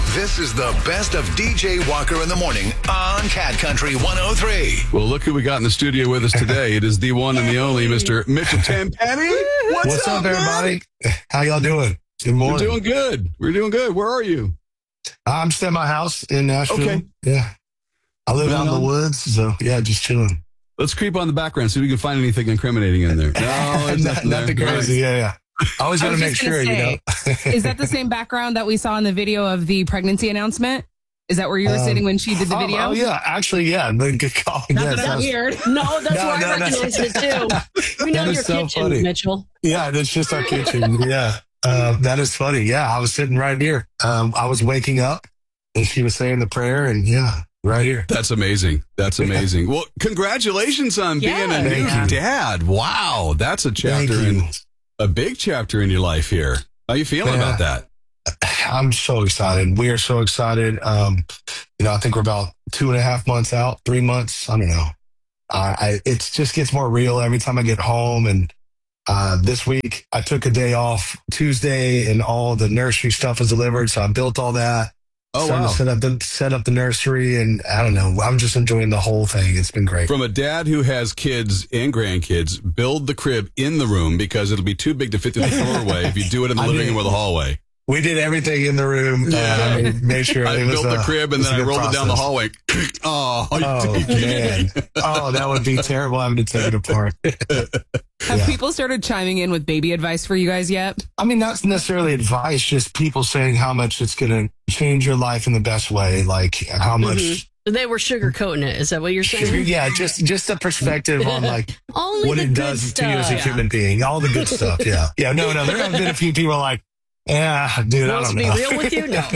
This is the best of DJ Walker in the morning on Cat Country 103. Well, look who we got in the studio with us today. It is the one and the only Mr. Mitchell Tenpenny. What's up, everybody? How y'all doing? Good morning. We're doing good. We're doing good. Where are you? I'm staying at my house in Nashville. Okay. Yeah. I live out in the woods, so yeah, just chilling. Let's creep on the background, see if we can find anything incriminating in there. No, there's nothing crazy. Yeah. I always got to make sure, Is that the same background that we saw in the video of the pregnancy announcement? Is that where you were sitting when she did the video? Oh, yeah. Actually, yeah. Good call. That's weird. No, that's where I recognized it, too. We know your so kitchen, funny. Mitchell. Yeah, that's just our kitchen. Yeah. That is funny. Yeah, I was sitting right here. I was waking up, and she was saying the prayer, and yeah. Right here. That's amazing. That's amazing. Well, congratulations on being a new dad. Wow. That's a chapter a big chapter in your life here. How you feeling about that? I'm so excited. We are so excited. I think we're about 2.5 months out, 3 months. I don't know. It just gets more real every time I get home. And this week I took a day off Tuesday and all the nursery stuff was delivered. So I built all that. Oh, wow. Set up the nursery, and I don't know. I'm just enjoying the whole thing. It's been great. From a dad who has kids and grandkids, build the crib in the room because it'll be too big to fit through the doorway if you do it in the living room or the hallway. We did everything in the room. Made sure I built the crib and then I rolled it down the hallway. Oh man! Oh, that would be terrible having to take it apart. Have people started chiming in with baby advice for you guys yet? I mean, not necessarily advice, just people saying how much it's going to change your life in the best way. Like how much they were sugarcoating it. Is that what you're saying? Yeah, just a perspective on like only what it does to you as a human being. All the good stuff. Yeah. No. There have been a few people like, yeah, dude, I don't know. To be real with you? No.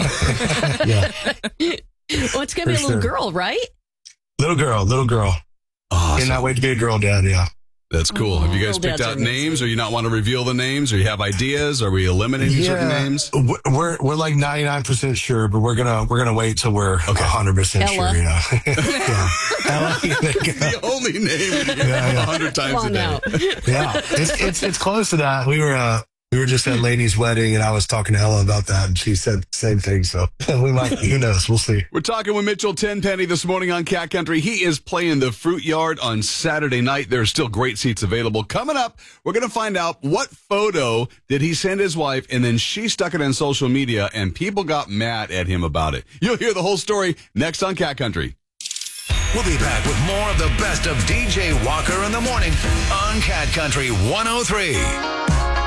Yeah. Well, it's going to be a little girl, right? Little girl. Awesome. Cannot wait to be a girl dad, yeah. That's cool. Have you guys picked out names, or you not want to reveal the names, or you have ideas? Are we eliminating certain names? We're like 99% sure, but we're gonna wait till we're 100% sure. Yeah. Ella. The only name 100 times a day. Yeah, it's close to that. We were just at Lainey's wedding, and I was talking to Ella about that, and she said the same thing. So we might, who knows? We'll see. We're talking with Mitchell Tenpenny this morning on Cat Country. He is playing the Fruit Yard on Saturday night. There's still great seats available. Coming up, we're going to find out what photo did he send his wife, and then she stuck it on social media, and people got mad at him about it. You'll hear the whole story next on Cat Country. We'll be back with more of the best of DJ Walker in the morning on Cat Country 103.